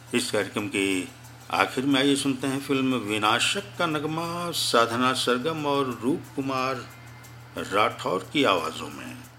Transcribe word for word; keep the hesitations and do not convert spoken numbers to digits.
इस कार्यक्रम के आखिर में आइए सुनते हैं फिल्म विनाशक का नगमा साधना सरगम और रूप कुमार राठौर की आवाज़ों में।